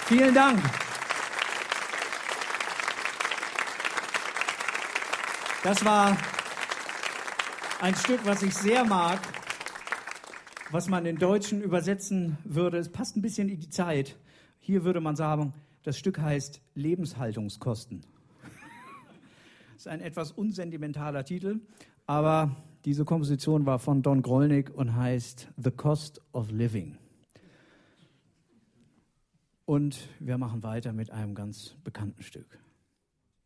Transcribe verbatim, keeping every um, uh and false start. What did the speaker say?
Vielen Dank. Das war ein Stück, was ich sehr mag, was man in Deutschen übersetzen würde. Es passt ein bisschen in die Zeit. Hier würde man sagen, das Stück heißt Lebenshaltungskosten. Das ist ein etwas unsentimentaler Titel, aber diese Komposition war von Don Grolnick und heißt The Cost of Living. Und wir machen weiter mit einem ganz bekannten Stück.